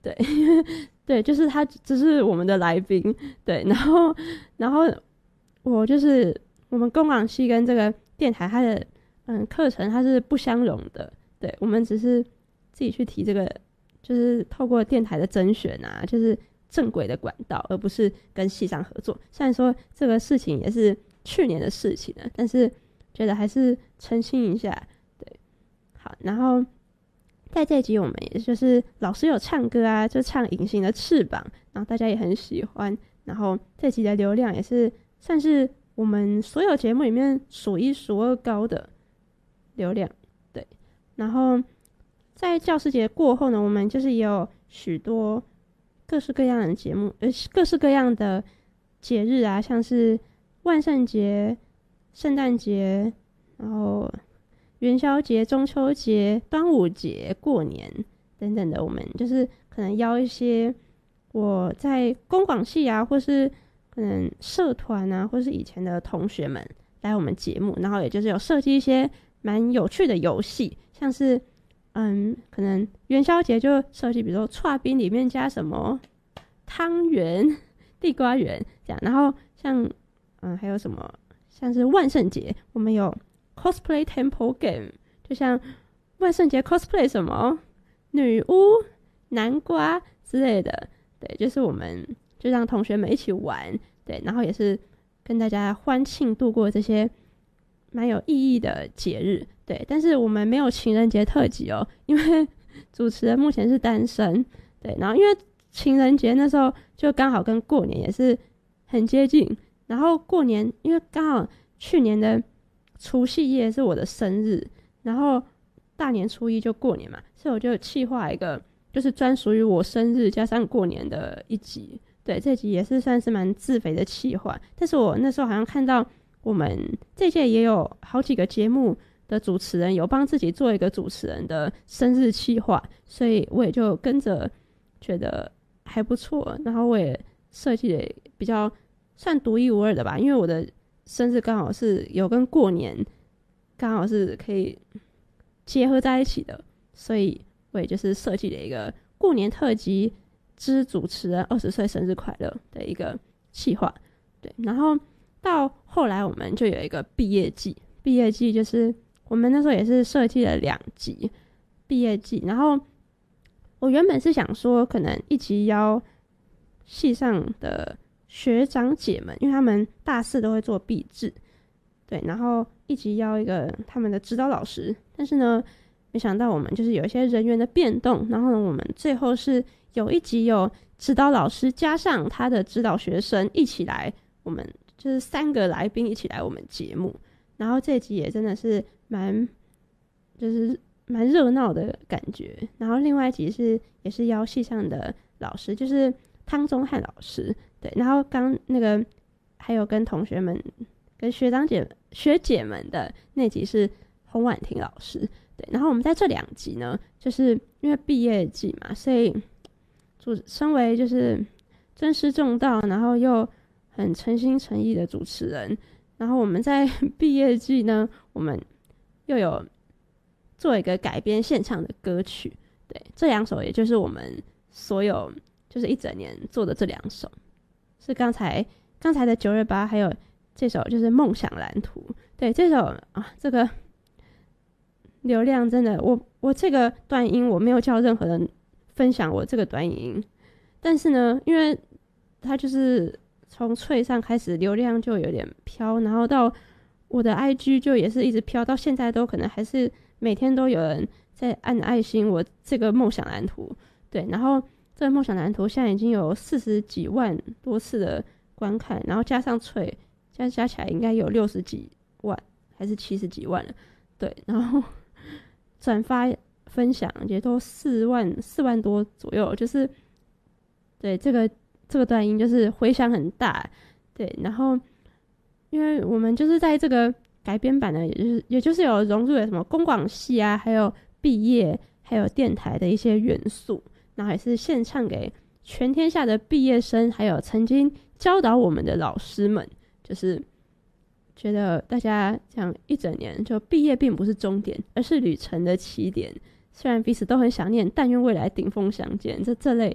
对对，就是他只是我们的来宾，对，然后我就是我们公广系跟这个电台它的课程它是不相容的，对，我们只是自己去提这个，就是透过电台的甄选啊，就是正规的管道，而不是跟系上合作。虽然说这个事情也是去年的事情了，但是觉得还是澄清一下。对，好，然后在这一集我们也就是老师有唱歌啊，就唱《隐形的翅膀》，然后大家也很喜欢，然后这集的流量也是算是我们所有节目里面数一数二高的流量。对，然后在教师节过后呢，我们就是也有许多各式各样的节目，各式各样的节日啊，像是万圣节、圣诞节，然后元宵节、中秋节、端午节、过年等等的，我们就是可能邀一些我在公广系啊，或是可能社团啊，或是以前的同学们来我们节目，然后也就是有设计一些蛮有趣的游戏，像是可能元宵节就设计，比如说剉冰里面加什么汤圆、地瓜圆这样，然后像还有什么像是万圣节，我们有 cosplay temple game， 就像万圣节 cosplay 什么女巫、南瓜之类的，对，就是我们就让同学们一起玩，对，然后也是跟大家欢庆度过这些蛮有意义的节日，对，但是我们没有情人节特辑哦，因为主持人目前是单身，对，然后因为情人节那时候就刚好跟过年也是很接近，然后过年因为刚好去年的除夕夜是我的生日，然后大年初一就过年嘛，所以我就企划一个就是专属于我生日加上过年的一集，对，这集也是算是蛮自肥的企划，但是我那时候好像看到我们这届也有好几个节目的主持人有帮自己做一个主持人的生日企划，所以我也就跟着觉得还不错，然后我也设计的比较算独一无二的吧，因为我的生日刚好是有跟过年刚好是可以结合在一起的，所以我也就是设计了一个过年特辑之主持人20岁生日快乐的一个企划，对，然后到后来我们就有一个毕业季，毕业季就是我们那时候也是设计了2集毕业季，然后我原本是想说可能一集邀系上的学长姐们，因为他们大4都会做毕制，对，然后一集邀一个他们的指导老师，但是呢没想到我们就是有一些人员的变动，然后呢我们最后是有一集有指导老师加上他的指导学生一起来，我们就是3个来宾一起来我们节目，然后这集也真的是蛮热闹的感觉，然后另外一集也是邀系上的老师，就是汤宗翰老师，对，然后刚那个还有跟同学们跟学姐们的那集是洪婉婷老师，对，然后我们在这2集呢，就是因为毕业季嘛，所以身为就是尊师重道，然后又很诚心诚意的主持人，然后我们在毕业季呢，我们又有做一个改编现场的歌曲，对，这2首也就是我们所有就是一整年做的这2首，是刚才的9月8，还有这首就是梦想蓝图，对，这首这个流量真的，我这个短音我没有叫任何人分享我这个短影音，但是呢，因为它就是从脆上开始流量就有点飘，然后到我的 IG 就也是一直飘，到现在都可能还是每天都有人在按爱心我这个梦想蓝图，对，然后这个梦想蓝图现在已经有40几万多次的观看，然后加上脆加起来应该有60几万还是70几万了，对，然后转发分享也都4万多左右，就是对这个短音就是回响很大，对，然后因为我们就是在这个改编版的，也就是有融入了什么公广系啊，还有毕业，还有电台的一些元素，然后也是献唱给全天下的毕业生，还有曾经教导我们的老师们，就是觉得大家这样一整年，就毕业并不是终点，而是旅程的起点。虽然彼此都很想念，但愿未来顶峰相见，这类